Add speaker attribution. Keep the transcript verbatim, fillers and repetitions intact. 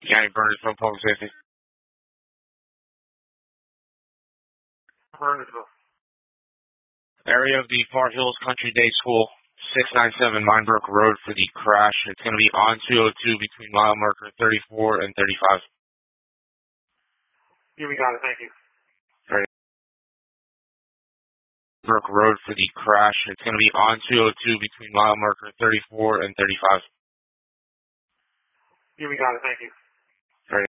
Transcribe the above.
Speaker 1: County Burnsville Public Safety.
Speaker 2: Burnsville.
Speaker 1: Area of the Far Hills Country Day School, six ninety-seven Minebrook Road for the crash. It's going to be on two oh two between mile marker thirty-four and thirty-five.
Speaker 2: Yeah, we got it. Thank you.
Speaker 1: Minebrook Road for the crash. It's going to be on two oh two between mile marker thirty-four and thirty-five.
Speaker 2: Yeah, we got it. Thank you.